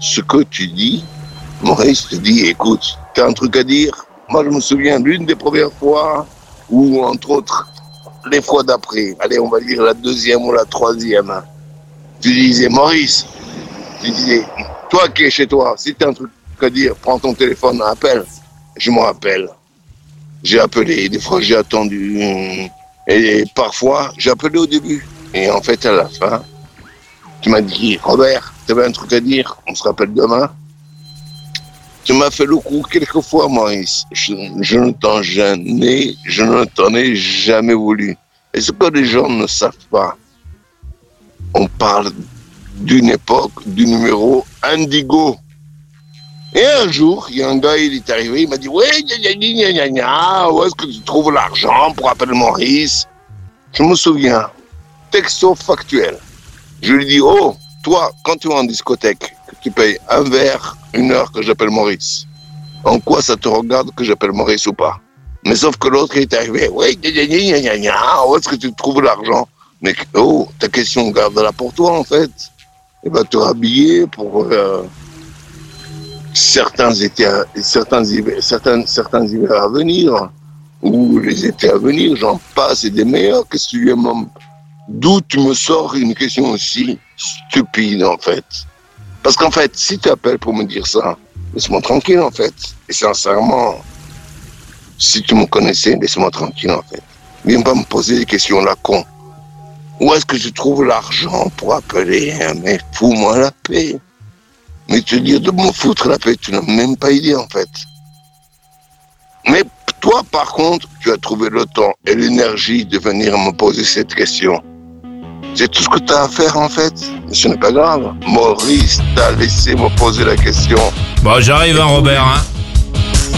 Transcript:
ce que tu dis, Maurice te dit, écoute, t'as un truc à dire? Moi, je me souviens d'une des premières fois, ou entre autres, les fois d'après, allez, on va dire la deuxième ou la troisième, tu disais, Maurice, tu disais, toi qui es chez toi, si t'as un truc à dire, prends ton téléphone, appelle. Je me rappelle. J'ai appelé, des fois j'ai attendu, et parfois j'ai appelé au début. Et en fait, à la fin, tu m'as dit, Robert, tu avais un truc à dire, on se rappelle demain. Tu m'as fait le coup quelques fois, Maurice. Je ne t'en ai jamais voulu. Et ce que les gens ne savent pas, on parle d'une époque, du numéro Indigo. Et un jour, il y a un gars, il est arrivé, il m'a dit, ouais, où est-ce que tu trouves l'argent pour appeler Maurice? Je me souviens, texto factuel. Je lui dis, oh, toi, quand tu vas en discothèque, que tu payes un verre, 1 heure que j'appelle Maurice, en quoi ça te regarde que j'appelle Maurice ou pas? Mais sauf que l'autre, il est arrivé, ouais, où est-ce que tu trouves l'argent? Mais, oh, ta question, garde-la pour toi, en fait. Il va te rhabiller pour... certains hivers à venir, ou les étés à venir, j'en passe, et des meilleurs. Qu'est-ce que tu veux, même? D'où tu me sors une question aussi stupide, en fait? Parce qu'en fait, si tu appelles pour me dire ça, laisse-moi tranquille, en fait. Et sincèrement, si tu me connaissais, laisse-moi tranquille, en fait. Viens pas me poser des questions là, con. Où est-ce que je trouve l'argent pour appeler? Mais fous-moi la paix. Mais te dire de me foutre la paix, tu n'as même pas idée, en fait. Mais toi, par contre, tu as trouvé le temps et l'énergie de venir me poser cette question. C'est tout ce que tu as à faire, en fait. Mais ce n'est pas grave. Maurice t'a laissé me poser la question. Bon, j'arrive, hein, Robert, hein.